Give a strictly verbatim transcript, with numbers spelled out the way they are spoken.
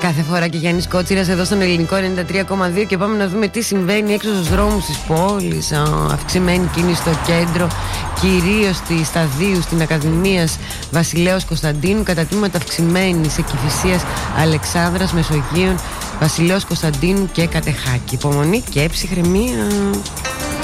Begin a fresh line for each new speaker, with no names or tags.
κάθε φορά και Γιάννης Κότσιρας εδώ στον Ελληνικό ενενήντα τρία κόμμα δύο και πάμε να δούμε τι συμβαίνει έξω στους δρόμους της πόλης. Α, αυξημένη κίνηση στο κέντρο, κυρίως στη Σταδίου, στην Ακαδημίας Βασιλέως Κωνσταντίνου, κατά τμήματα αυξημένη σε Κηφισίας Αλεξάνδρας, Μεσογείων, Βασιλέως Κωνσταντίνου και Κατεχάκη. Υπομονή και ψυχραιμία.